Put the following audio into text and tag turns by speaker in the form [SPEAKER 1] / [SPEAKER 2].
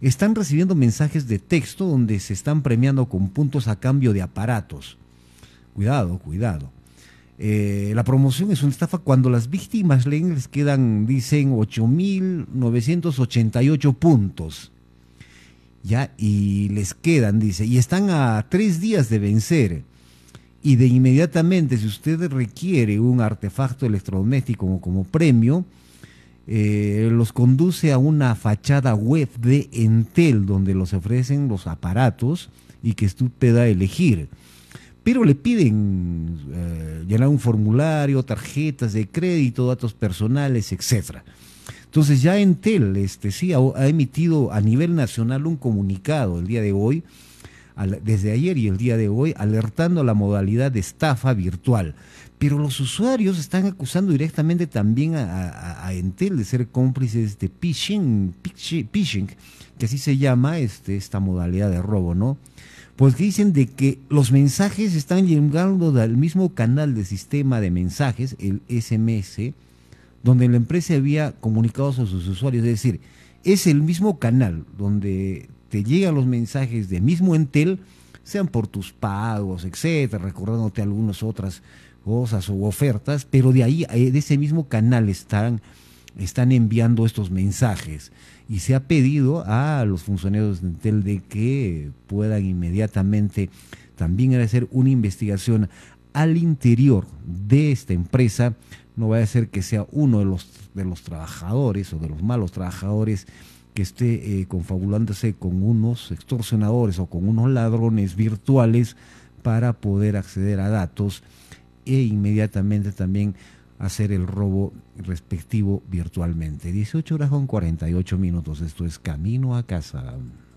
[SPEAKER 1] están recibiendo mensajes de texto donde se están premiando con puntos a cambio de aparatos. Cuidado, cuidado. La promoción es una estafa cuando las víctimas les quedan, dicen, 8.988 puntos. Ya, y les quedan, dice, y están a 3 días de vencer. Y de inmediatamente, si usted requiere un artefacto electrodoméstico como premio, los conduce a una fachada web de Entel, donde los ofrecen los aparatos y que usted pueda elegir. Pero le piden llenar un formulario, tarjetas de crédito, datos personales, etcétera. Entonces ya Entel sí ha emitido a nivel nacional un comunicado el día de hoy, desde ayer y el día de hoy, alertando a la modalidad de estafa virtual. Pero los usuarios están acusando directamente también a Entel de ser cómplices de phishing, que así se llama esta modalidad de robo, ¿no? Pues que dicen de que los mensajes están llegando del mismo canal de sistema de mensajes, el SMS, donde la empresa había comunicado a sus usuarios. Es decir, es el mismo canal donde te llegan los mensajes de mismo Entel, sean por tus pagos, etcétera, recordándote algunas otras cosas o ofertas, pero de ahí, de ese mismo canal están enviando estos mensajes. Y se ha pedido a los funcionarios de Entel de que puedan inmediatamente también hacer una investigación al interior de esta empresa. No vaya a ser que sea uno de los trabajadores o de los malos trabajadores que esté confabulándose con unos extorsionadores o con unos ladrones virtuales para poder acceder a datos e inmediatamente también hacer el robo respectivo virtualmente. 18 horas con 48 minutos. Esto es Camino a Casa.